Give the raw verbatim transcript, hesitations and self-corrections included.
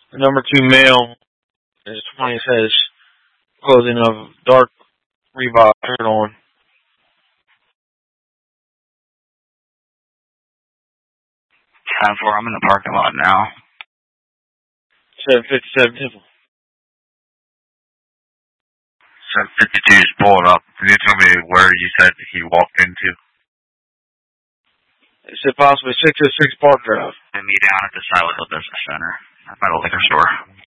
The number two male is twenty, says clothing of dark Reebok shirt on. ten four, I'm in the parking lot now. seven fifty-seven Temple. seven fifty-two is pulled up. Can you tell me where you said he walked into? It said possibly six oh six Park Drive. And me down at the Silent Hill Business Center. By the liquor store.